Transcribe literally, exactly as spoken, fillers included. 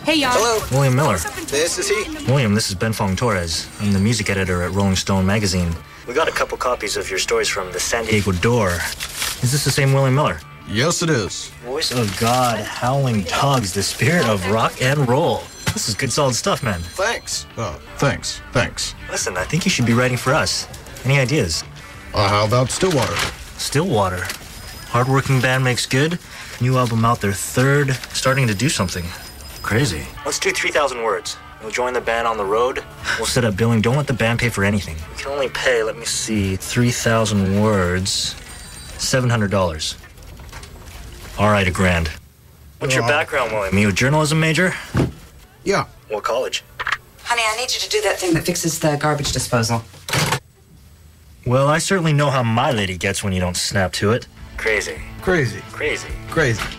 Hey, y'all. Hello. William Miller. This is he. William, this is Ben Fong Torres. I'm the music editor at Rolling Stone magazine. We got a couple copies of your stories from the San Diego Door. Is this the same William Miller? Yes, it is. Voice of God, howling dogs, the spirit of rock and roll. This is good, solid stuff, man. Thanks. Oh, thanks. Thanks. Listen, I think you should be writing for us. Any ideas? Uh, how about Stillwater? Stillwater. Hardworking band makes good. New album out, their third. Starting to do something. Crazy. Let's do three thousand words. You'll join the band on the road. We'll set up billing. Don't let the band pay for anything. We can only pay, let me see, three thousand words. seven hundred dollars. All right, a grand. What's your background, William? You a journalism major? Yeah. What college? Honey, I need you to do that thing that fixes the garbage disposal. Well, I certainly know how my lady gets when you don't snap to it. Crazy. Crazy. Crazy. Crazy.